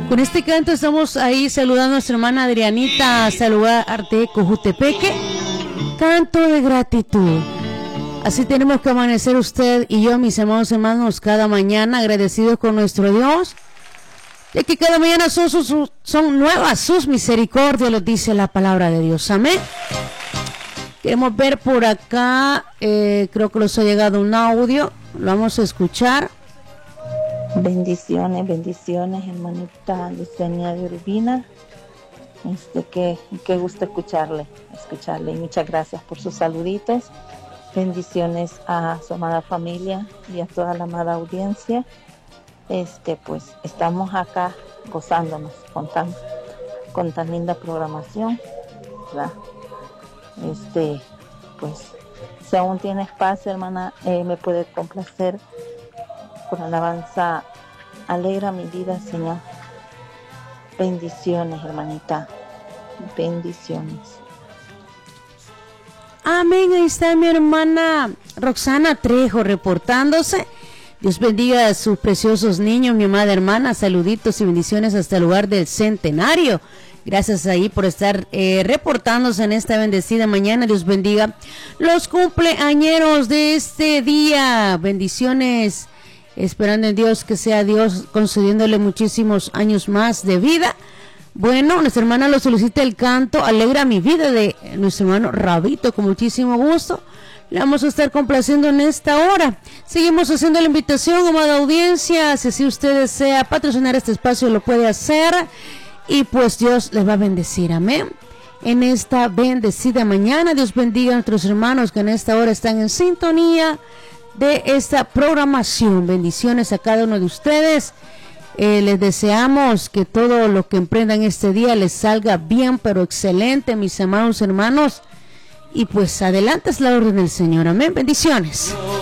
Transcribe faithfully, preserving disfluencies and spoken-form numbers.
Con este canto estamos ahí saludando a nuestra hermana Adrianita hasta el lugar de Cojutepeque. Canto de gratitud. Así tenemos que amanecer usted y yo, mis hermanos hermanos, cada mañana agradecidos con nuestro Dios, ya que cada mañana son, sus, son nuevas sus misericordias, lo dice la palabra de Dios. Amén. Queremos ver por acá, eh, creo que nos ha llegado un audio, lo vamos a escuchar. Bendiciones, bendiciones, hermanita Lucenia de Urbina. Este, que, que gusto escucharle, escucharle. Y muchas gracias por sus saluditos. Bendiciones a su amada familia y a toda la amada audiencia. Este, pues estamos acá gozándonos con tan, con tan linda programación, ¿verdad? Este, pues, si aún tiene espacio, hermana, eh, me puede complacer con alabanza. Alegra mi vida, Señor. Bendiciones, hermanita. Bendiciones. Amén. Ahí está mi hermana Roxana Trejo reportándose. Dios bendiga a sus preciosos niños, mi amada hermana. Saluditos y bendiciones hasta el lugar del Centenario. Gracias ahí por estar eh, reportándose en esta bendecida mañana. Dios bendiga los cumpleañeros de este día. Bendiciones. Esperando en Dios que sea Dios concediéndole muchísimos años más de vida. Bueno, nuestra hermana lo solicita el canto Alegra mi vida de nuestro hermano Rabito, con muchísimo gusto. Le vamos a estar complaciendo en esta hora. Seguimos haciendo la invitación, amada audiencia. Si así usted desea patrocinar este espacio, lo puede hacer. Y pues Dios les va a bendecir. Amén. En esta bendecida mañana, Dios bendiga a nuestros hermanos que en esta hora están en sintonía de esta programación. Bendiciones a cada uno de ustedes. Eh, les deseamos que todo lo que emprendan este día les salga bien, pero excelente, mis amados hermanos. Y pues adelante es la orden del Señor. Amén. Bendiciones.